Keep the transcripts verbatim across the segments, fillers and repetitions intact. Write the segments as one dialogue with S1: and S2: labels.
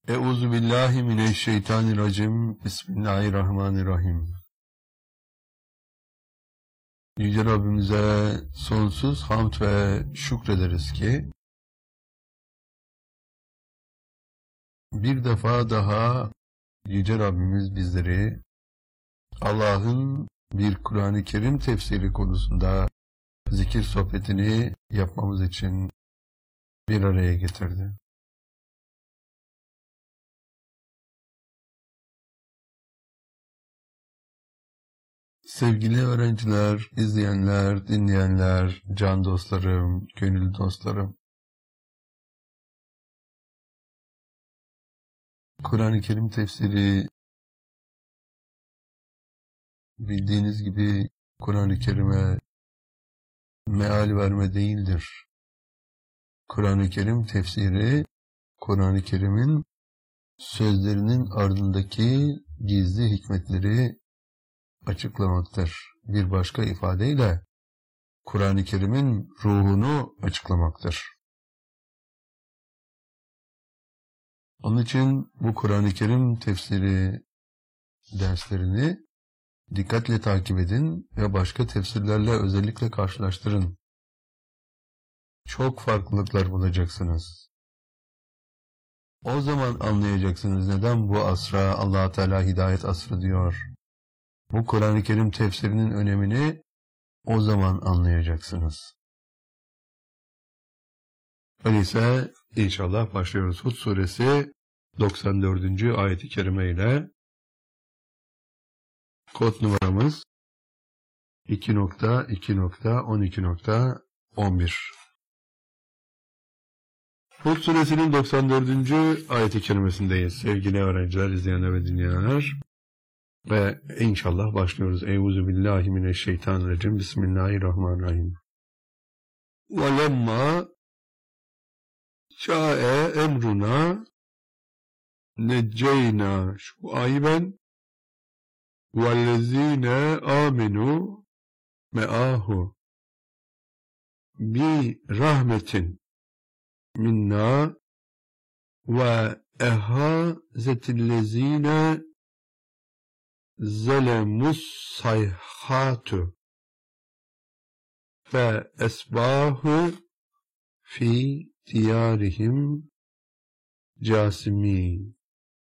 S1: Euzu billahi mineşşeytanirracim. Bismillahirrahmanirrahim. Yüce Rabbimize sonsuz hamd ve şükrederiz ki bir defa daha Yüce Rabbimiz bizleri Allah'ın bir Kur'an-ı Kerim tefsiri konusunda zikir sohbetini yapmamız için bir araya getirdi. Sevgili öğrenciler, izleyenler, dinleyenler, can dostlarım, gönül dostlarım. Kur'an-ı Kerim tefsiri bildiğiniz gibi Kur'an-ı Kerim'e meal verme değildir. Kur'an-ı Kerim tefsiri, Kur'an-ı Kerim'in sözlerinin ardındaki gizli hikmetleri açıklamaktır. Bir başka ifadeyle Kur'an-ı Kerim'in ruhunu açıklamaktır. Onun için bu Kur'an-ı Kerim tefsiri derslerini dikkatle takip edin ve başka tefsirlerle özellikle karşılaştırın. Çok farklılıklar bulacaksınız. O zaman anlayacaksınız neden bu asra Allah Teala hidayet asrı diyor. Bu Kur'an-ı Kerim tefsirinin önemini o zaman anlayacaksınız. Öyleyse inşallah başlıyoruz. Hud suresi doksan dördüncü ayet-i kerime ile kod numaramız iki nokta iki nokta on iki nokta on bir. Hud suresinin doksan dördüncü ayet-i kerimesindeyiz sevgili öğrenciler, izleyenler ve dinleyenler. Ve inşallah başlıyoruz. Euzu billahi mineşşeytanirracim. Bismillahirrahmanirrahim. Ve lemma şa'e emruna necceyna şuayben vellezine amenu me'ahu bi rahmetin minna ve ehazetillezine zelemus sayhatu fe esbahu fi diyarihim casimin.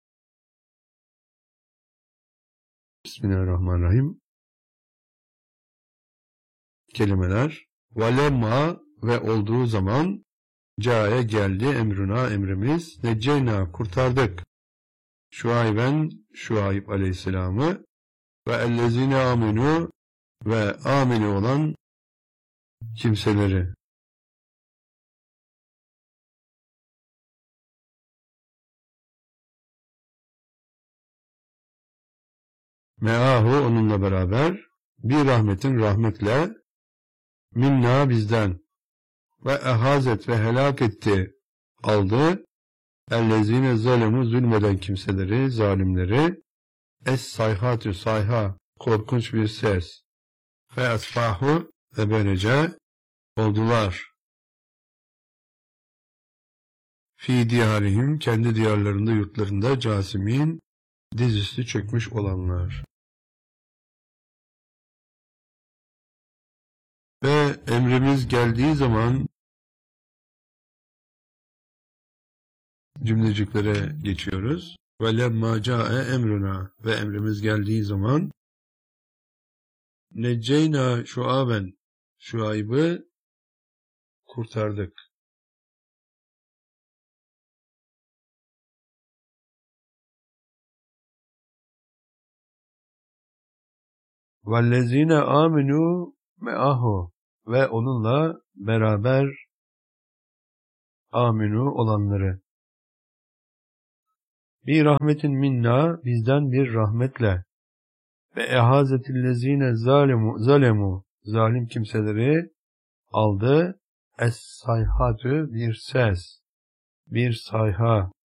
S1: Bismillahirrahmanirrahim. Kelimeler velemma ve olduğu zaman, caye geldi, emruna emrimiz, necceyna kurtardık, Şuayben Şuayb aleyhisselamı ve ellezine aminu ve amini olan kimseleri. Meahu onunla beraber, bir rahmetin rahmetle, minna bizden, ve ehazet ve helak etti, aldı, ellezine zalemu zulmeden kimseleri, zalimleri, es sayhatü sayha, korkunç bir ses, ve esfahu ve böylece oldular. Fi diyarihim, kendi diyarlarında, yurtlarında, casimin, dizüstü çökmüş olanlar. Ve emrimiz geldiği zaman cümleciklere geçiyoruz. Ve lemma ca'e emruna ve emrimiz geldiği zaman necceyna şuaben Şuayb'ı kurtardık. Vellezine aminu me'ahu ve onunla beraber aminu olanları. Bir rahmetin minna, bizden bir rahmetle, ve ehazetillezine zalemu zalemu zalim kimseleri aldı, es sayhatü bir ses, bir sayha,